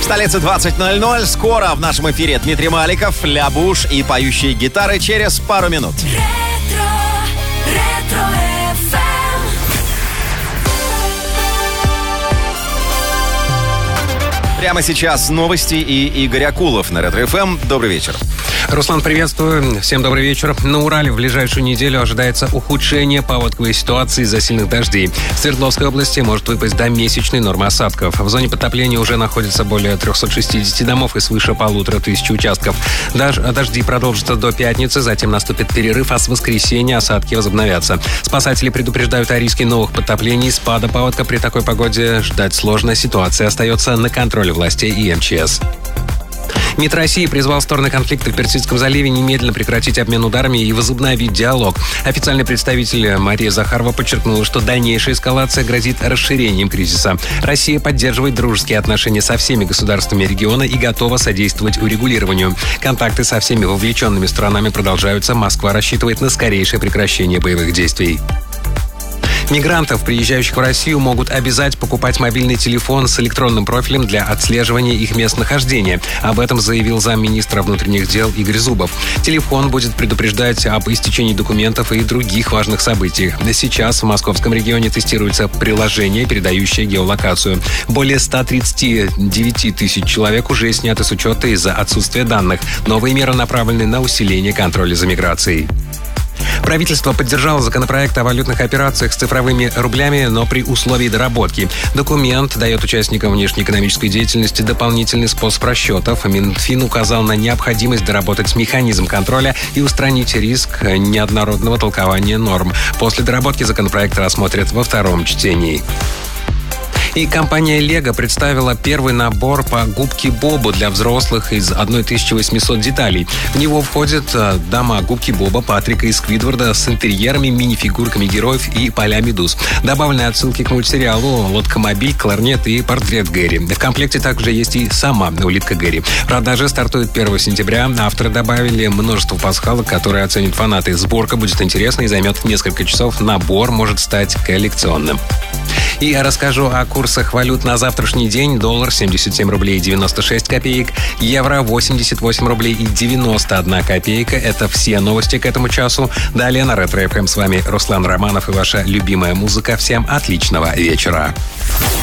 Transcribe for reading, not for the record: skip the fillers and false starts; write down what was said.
столице 20:00. Скоро в нашем эфире Дмитрий Маликов, Ля Буш и поющие гитары через пару минут. Прямо сейчас новости и Игорь Акулов на Ретро-ФМ. Добрый вечер. Руслан, приветствую. Всем добрый вечер. На Урале в ближайшую неделю ожидается ухудшение паводковой ситуации из-за сильных дождей. В Свердловской области может выпасть до месячной нормы осадков. В зоне потопления уже находится более 360 домов и свыше 1500 участков. Дожди продолжатся до пятницы, затем наступит перерыв, а с воскресенья осадки возобновятся. Спасатели предупреждают о риске новых потоплений. Спада паводка при такой погоде ждать сложно. Ситуация остается на контроле властей и МЧС. МИД России призвал стороны конфликта в Персидском заливе немедленно прекратить обмен ударами и возобновить диалог. Официальный представитель Мария Захарова подчеркнула, что дальнейшая эскалация грозит расширением кризиса. Россия поддерживает дружеские отношения со всеми государствами региона и готова содействовать урегулированию. Контакты со всеми вовлеченными сторонами продолжаются. Москва рассчитывает на скорейшее прекращение боевых действий. Мигрантов, приезжающих в Россию, могут обязать покупать мобильный телефон с электронным профилем для отслеживания их местонахождения. Об этом заявил замминистра внутренних дел Игорь Зубов. Телефон будет предупреждать об истечении документов и других важных событиях. Сейчас в московском регионе тестируется приложение, передающее геолокацию. Более 139 тысяч человек уже сняты с учета из-за отсутствия данных. Новые меры направлены на усиление контроля за миграцией. Правительство поддержало законопроект о валютных операциях с цифровыми рублями, но при условии доработки. Документ дает участникам внешнеэкономической деятельности дополнительный способ расчетов. Минфин указал на необходимость доработать механизм контроля и устранить риск неоднородного толкования норм. После доработки законопроект рассмотрят во втором чтении. И компания Lego представила первый набор по губке Бобу для взрослых из 1800 деталей. В него входят дома губки Боба, Патрика и Сквидварда с интерьерами, мини-фигурками героев и поля медуз. Добавлены отсылки к мультсериалу, лодка-мобиль, кларнет и портрет Гэри. В комплекте также есть и сама улитка Гэри. Продажи стартуют 1 сентября. Авторы добавили множество пасхалок, которые оценят фанаты. Сборка будет интересной и займет несколько часов. Набор может стать коллекционным. И я расскажу о курсах валют на завтрашний день. Доллар 77 рублей 96 копеек, евро 88 рублей и 91 копейка. Это все новости к этому часу. Далее на Ретро-ФМ с вами Руслан Романов и ваша любимая музыка. Всем отличного вечера.